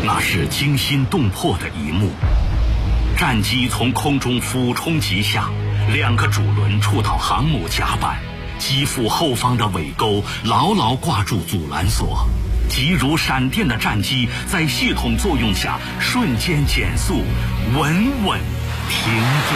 那是惊心动魄的一幕。战机从空中俯冲急下，2个主轮触到航母甲板，机腹后方的尾钩牢牢挂住阻拦索，急如闪电的战机在系统作用下瞬间减速，稳稳停住。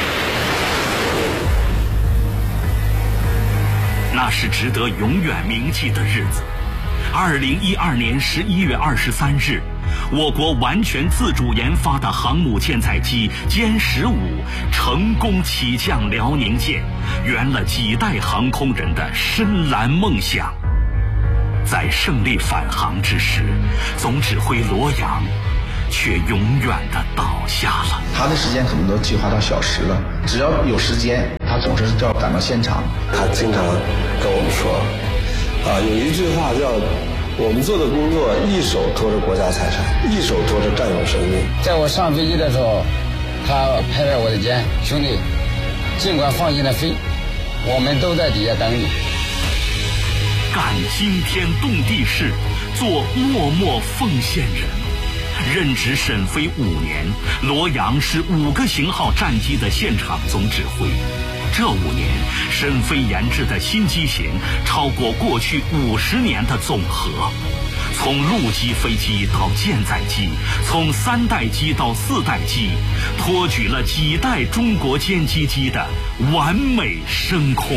那是值得永远铭记的日子。2012年11月23日，我国完全自主研发的航母舰载机歼15成功起降辽宁舰，圆了几代航空人的深蓝梦想。在胜利返航之时，总指挥罗阳却永远地倒下了。 他的时间可能都计划到小时了，只要有时间，他总是要赶到现场。 他经常跟我们说，有一句话叫我们做的工作一手托着国家财产，一手托着战友生命。 在我上飞机的时候，他拍拍我的肩，兄弟，尽管放心的飞，我们都在底下等你。 干惊天动地事，做默默奉献人。任职沈飞5年，罗阳是5个型号战机的现场总指挥。这5年，沈飞研制的新机型超过过去50年的总和。从陆基飞机到舰载机，从3代机到4代机，托举了几代中国歼击机的完美升空。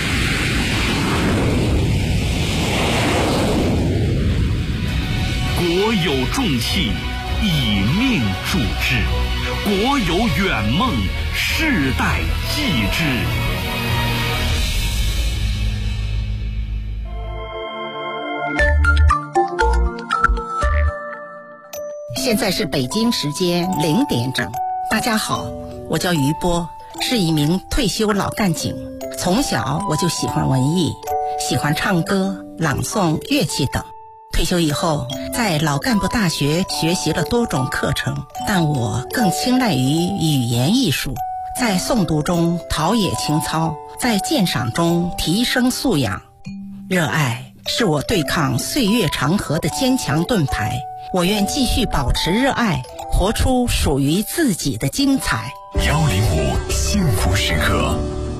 国有重器，以命铸之；国有远梦，世代继之。 现在是北京时间0点整。大家好，我叫于波，是一名退休老干警。从小我就喜欢文艺，喜欢唱歌、朗诵、乐器等。退休以后，在老干部大学学习了多种课程，但我更青睐于语言艺术，在诵读中陶冶情操，在鉴赏中提升素养。热爱是我对抗岁月长河的坚强盾牌，我愿继续保持热爱，活出属于自己的精彩。 105幸福时刻，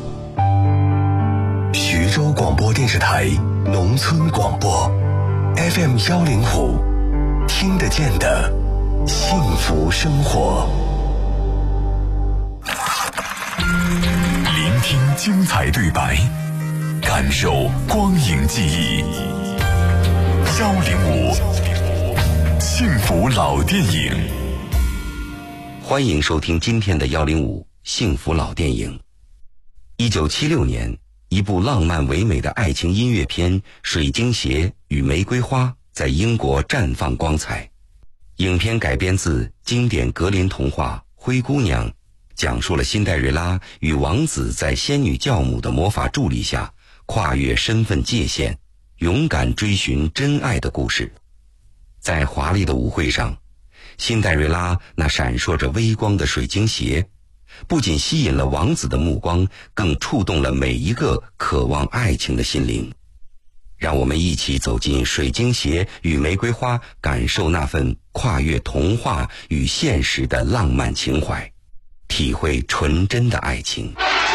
徐州广播电视台农村广播 FM 105，听得见的幸福生活。聆听精彩对白，感受光影记忆。105幸福老电影。 欢迎收听今天的105幸福老电影。1976年，一部浪漫唯美的爱情音乐片《水晶鞋与玫瑰花》在英国绽放光彩。影片改编自经典格林童话《灰姑娘》，讲述了辛黛瑞拉与王子在仙女教母的魔法助力下，跨越身份界限，勇敢追寻真爱的故事。在华丽的舞会上，辛黛瑞拉那闪烁着微光的水晶鞋，不仅吸引了王子的目光，更触动了每一个渴望爱情的心灵。让我们一起走进水晶鞋与玫瑰花，感受那份跨越童话与现实的浪漫情怀，体会纯真的爱情。